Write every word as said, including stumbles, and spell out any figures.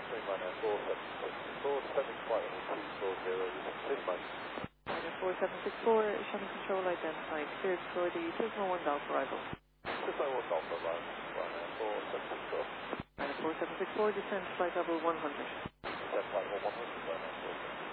Ryanair four seven six four, descending flight level two four zero, this way. Ryanair four seven six four, Shannon Control identified, cleared for the Cessna one Golf arrival. Cessna one Golf arrival, Ryanair four seven six four. Ryanair four seven six four, descend flight level one hundred. Descend flight level one hundred, Ryanair four seven six four.